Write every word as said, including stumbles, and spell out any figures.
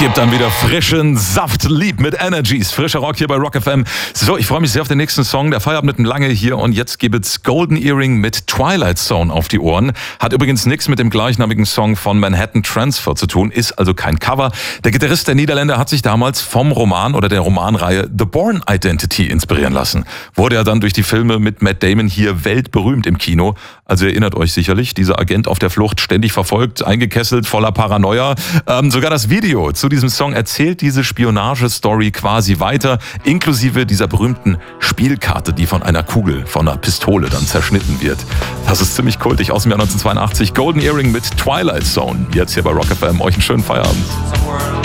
Gibt dann wieder frischen Saft, lieb mit Energies. Frischer Rock hier bei Rock F M. So, ich freue mich sehr auf den nächsten Song. Der Feierabend mit lange hier und jetzt gibt's Golden Earring mit Twilight Zone auf die Ohren. Hat übrigens nichts mit dem gleichnamigen Song von Manhattan Transfer zu tun, ist also kein Cover. Der Gitarrist der Niederländer hat sich damals vom Roman oder der Romanreihe The Bourne Identity inspirieren lassen. Wurde ja dann durch die Filme mit Matt Damon hier weltberühmt im Kino. Also ihr erinnert euch sicherlich, dieser Agent auf der Flucht, ständig verfolgt, eingekesselt, voller Paranoia. Ähm, sogar das Video zu diesem Song erzählt diese Spionagestory quasi weiter, inklusive dieser berühmten Spielkarte, die von einer Kugel, von einer Pistole dann zerschnitten wird. Das ist ziemlich kultig aus dem Jahr neunzehnhundertzweiundachtzig. Golden Earring mit Twilight Zone. Jetzt hier bei Rock F M. Euch einen schönen Feierabend.